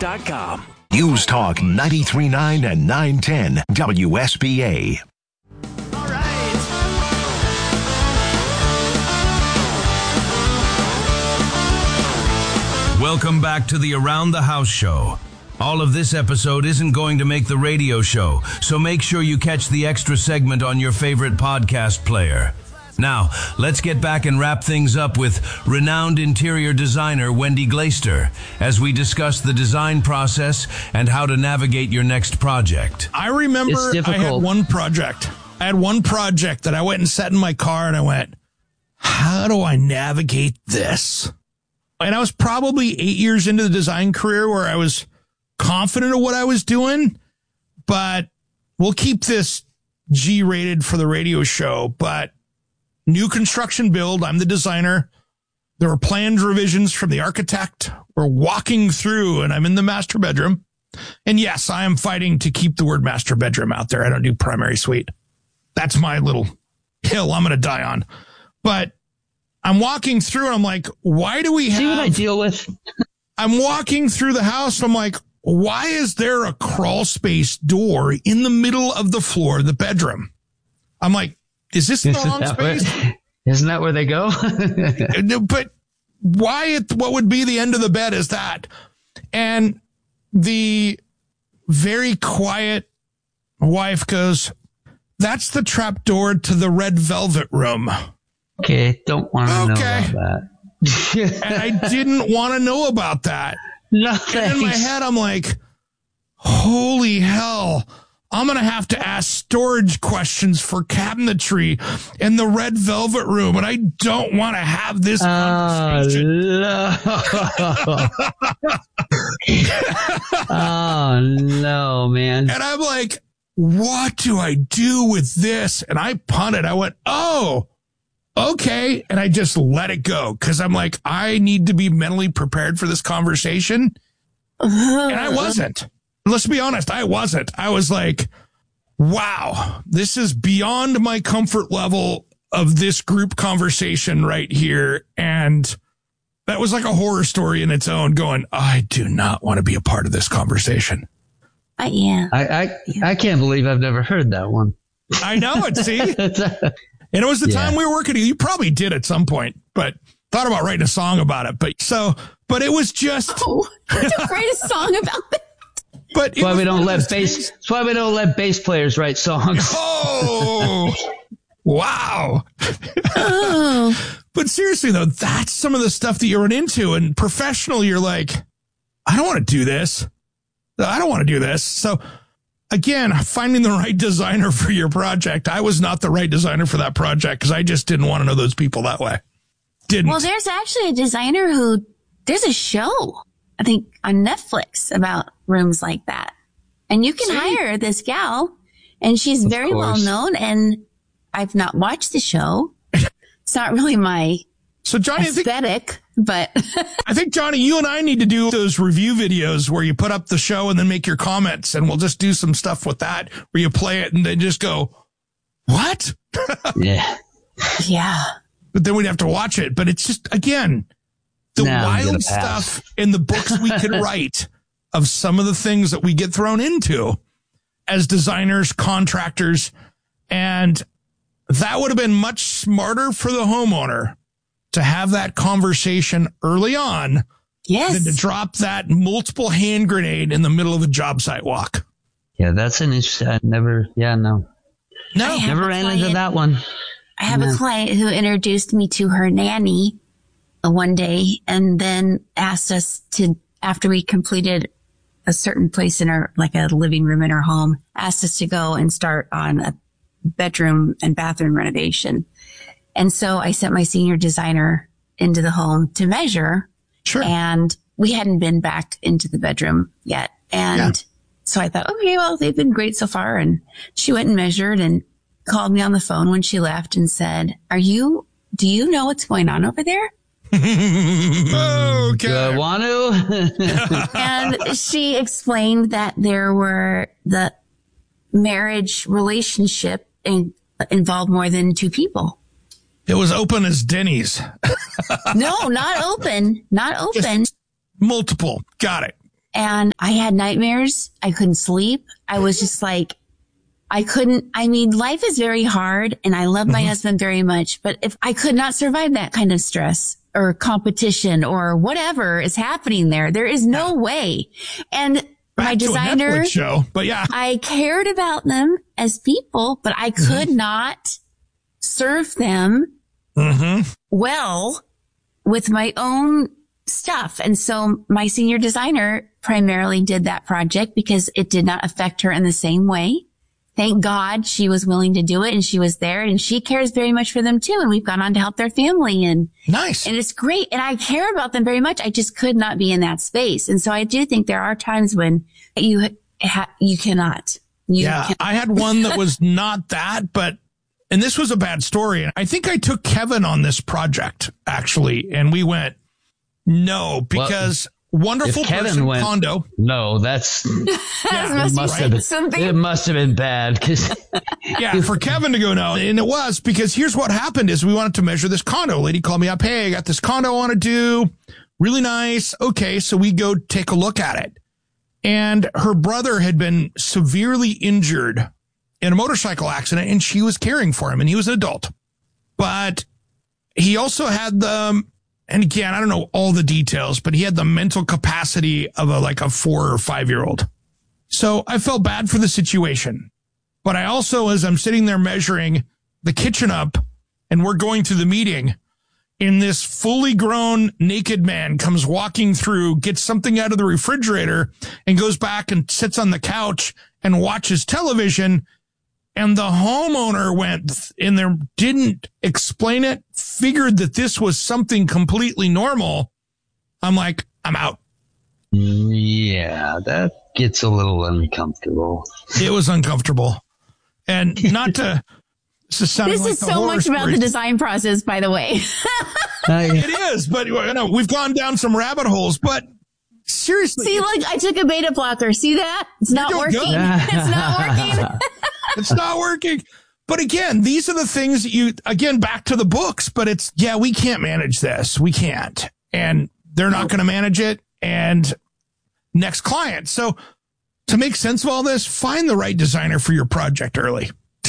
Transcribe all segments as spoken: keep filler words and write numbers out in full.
dot com. News Talk ninety-three point nine and nine ten W S B A. All right. Welcome back to the Around the House show. All of this episode isn't going to make the radio show, so make sure you catch the extra segment on your favorite podcast player. Now, let's get back and wrap things up with renowned interior designer Wendy Glaister as we discuss the design process and how to navigate your next project. I remember I had one project. I had one project that I went and sat in my car and I went, how do I navigate this? And I was probably eight years into the design career where I was confident of what I was doing, but we'll keep this G-rated for the radio show, but new construction build, I'm the designer. There were planned revisions from the architect. We're walking through and I'm in the master bedroom. And yes, I am fighting to keep the word master bedroom out there. I don't do primary suite. That's my little hill I'm going to die on. But I'm walking through and I'm like, why do we have... See what I deal with? I'm walking through the house and I'm like, why is there a crawl space door in the middle of the floor of the bedroom? I'm like, is this the wrong space? Where, isn't that where they go? But why, it, what would be the end of the bed is that? And the very quiet wife goes, that's the trap door to the red velvet room. Okay, don't want to okay. know about that. And I didn't want to know about that. No, and in my head, I'm like, holy hell. I'm going to have to ask storage questions for cabinetry in the red velvet room, and I don't want to have this conversation. Oh, no. Oh, no, man. And I'm like, what do I do with this? And I punted. I went, oh, okay. And I just let it go because I'm like, I need to be mentally prepared for this conversation. And I wasn't. Let's be honest, I wasn't. I was like, wow, this is beyond my comfort level of this group conversation right here. And that was like a horror story in its own going, I do not want to be a part of this conversation. Uh, yeah. I, I, I can't believe I've never heard that one. I know it, see? And it was the yeah. time we were working. You probably did at some point, but thought about writing a song about it. But so, but it was just. Oh, don't write a song about it. But that's why we don't let bass. That's why we don't let bass players write songs. Oh, wow! Oh. But seriously though, that's some of the stuff that you run into. And professional, you're like, I don't want to do this. I don't want to do this. So again, finding the right designer for your project. I was not the right designer for that project because I just didn't want to know those people that way. Didn't. Well, there's actually a designer who there's a show. I think on Netflix about rooms like that. And you can See? hire this gal and she's of very course. well known and I've not watched the show. It's not really my so Johnny, aesthetic, I think, but I think Johnny, you and I need to do those review videos where you put up the show and then make your comments and we'll just do some stuff with that where you play it and then just go, what? Yeah. Yeah. But then we'd have to watch it. But it's just, again, the now wild stuff in the books we could write of some of the things that we get thrown into as designers, contractors. And that would have been much smarter for the homeowner to have that conversation early on yes. than to drop that multiple hand grenade in the middle of a job site walk. Yeah, that's an issue. I never, yeah, no. No, never ran client, into that one. I have no. a client who introduced me to her nanny one day and then asked us to, after we completed a certain place in our, like a living room in our home, asked us to go and start on a bedroom and bathroom renovation. And so I sent my senior designer into the home to measure. Sure. And we hadn't been back into the bedroom yet. And yeah. so I thought, okay, well, they've been great so far. And she went and measured and called me on the phone when she left and said, are you, do you know what's going on over there? Okay. Do I want to? And she explained that there were the marriage relationship in, involved more than two people. It was open as Denny's. No, not open. Not open. Just multiple. Got it. and I had nightmares. I couldn't sleep. I was just like, I couldn't, I mean, life is very hard and I love my mm-hmm. husband very much, but if I could not survive that kind of stress or competition or whatever is happening there, there is no yeah. way. And Back my designer, to a show, but yeah, I cared about them as people, but I could mm-hmm. not serve them mm-hmm. well with my own stuff. And so my senior designer primarily did that project because it did not affect her in the same way. Thank God she was willing to do it and she was there and she cares very much for them too. And we've gone on to help their family and nice. And it's great. And I care about them very much. I just could not be in that space. And so I do think there are times when you, ha- you cannot. You yeah. cannot. I had one that was not that, but, and this was a bad story. I think I took Kevin on this project actually. And we went, no, because well, wonderful if Kevin person went, condo. No, that's yeah, it, must have been, something. it must have been bad. Cause yeah, for Kevin to go no. And it was because here's what happened is we wanted to measure this condo. Lady called me up. Hey, I got this condo I want to do. Really nice. Okay. So we go take a look at it. And her brother had been severely injured in a motorcycle accident and she was caring for him and he was an adult, but he also had the, and again, I don't know all the details, but he had the mental capacity of a, like a four or five year old. So I felt bad for the situation, but I also, as I'm sitting there measuring the kitchen up and we're going through the meeting, in this fully grown naked man comes walking through, gets something out of the refrigerator and goes back and sits on the couch and watches television. And the homeowner went in there, didn't explain it, figured that this was something completely normal. I'm like, I'm out. Yeah, that gets a little uncomfortable. It was uncomfortable. And not to... This is, this like is so much story. About the design process, by the way. It is, but you know, we've gone down some rabbit holes, but seriously. See, look, I took a beta blocker. See that? It's not working. It's not working. It's not working. But again, these are the things that you, again, back to the books, but it's, yeah, we can't manage this. We can't. And they're not going to manage it. And next client. So to make sense of all this, find the right designer for your project early.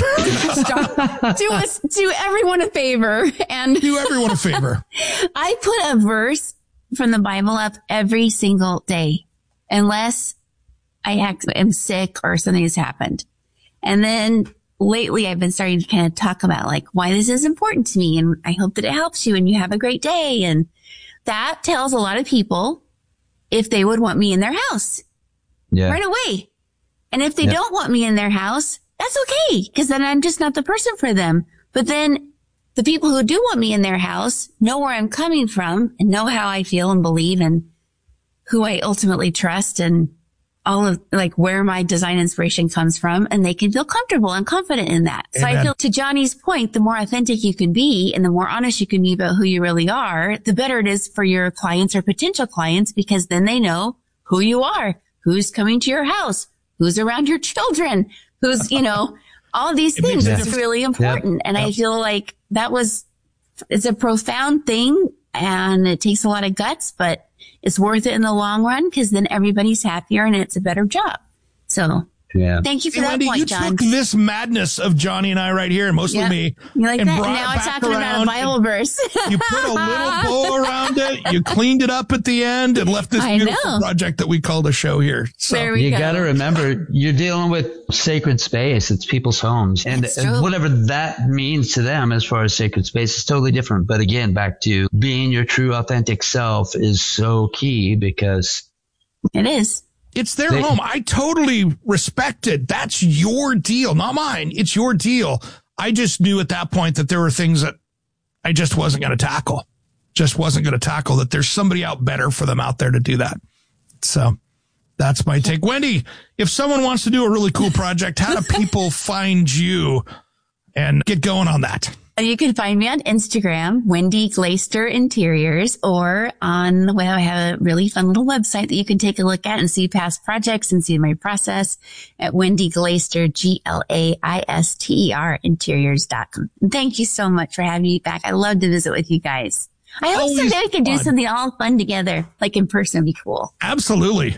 Stop. Do us, do everyone a favor and do everyone a favor. I put a verse from the Bible up every single day, unless I am sick or something has happened. And then lately I've been starting to kind of talk about like why this is important to me. And I hope that it helps you and you have a great day. And that tells a lot of people if they would want me in their house yeah. right away. And if they yeah. don't want me in their house, that's okay. Cause then I'm just not the person for them. But then the people who do want me in their house know where I'm coming from and know how I feel and believe and who I ultimately trust and all of like where my design inspiration comes from, and they can feel comfortable and confident in that. Amen. So I feel to Johnny's point, the more authentic you can be and the more honest you can be about who you really are, the better it is for your clients or potential clients, because then they know who you are, who's coming to your house, who's around your children, who's, you know, all of these things. It's really important. Yep. And yep. I feel like that was, it's a profound thing and it takes a lot of guts, but it's worth it in the long run because then everybody's happier and it's a better job. So yeah. thank you for hey, that Wendy, point, you John. You took this madness of Johnny and I right here, and mostly yep. me. You like and that? And now I'm talking about a Bible verse. You put a little bow around it. You cleaned it up at the end and left this I beautiful know. project that we called a show here. So there we you go. got to remember, you're dealing with sacred space. It's people's homes. And, and whatever that means to them as far as sacred space is totally different. But again, back to being your true authentic self is so key because it is. It's their they, home. I totally respect it. That's your deal, not mine. It's your deal. I just knew at that point that there were things that I just wasn't going to tackle. Just wasn't going to tackle, that there's somebody out better for them out there to do that. So that's my take. Wendy, if someone wants to do a really cool project, how do people find you and get going on that? You can find me on Instagram, Wendy Glaister Interiors, or on the web. I have a really fun little website that you can take a look at and see past projects and see my process at Wendy Glaister, G L A I S T E R, interiors dot com. Thank you so much for having me back. I love to visit with you guys. I hope someday we can do something all fun together, like in person. It'd be cool. Absolutely.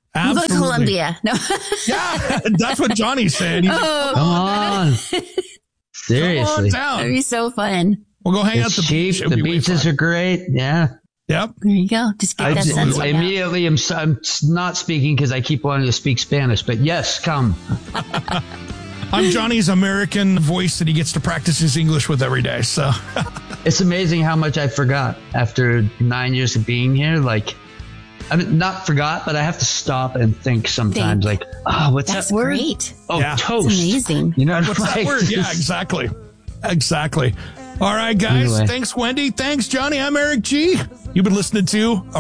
Absolutely. We'll go to Colombia. No. Yeah, that's what Johnny's saying. He's oh, like, Come on. Seriously. Come on that'd be so fun. We'll go hang It's out the cheap. beach. It'll The be way beaches fun. are great. Yeah. Yep. There you go. Just get I that just, sense. immediately I'm, I'm not speaking because I keep wanting to speak Spanish, but yes, come. I'm Johnny's American voice that he gets to practice his English with every day. So It's amazing how much I forgot after nine years of being here. Like, I mean, not forgot, but I have to stop and think sometimes. Think. Like, oh, what's That's that word? great. Oh, Yeah. toast. It's amazing. You know, what's that like, word? Yeah, just- exactly. Exactly. All right, guys. Anyway. Thanks, Wendy. Thanks, Johnny. I'm Eric G. You've been listening to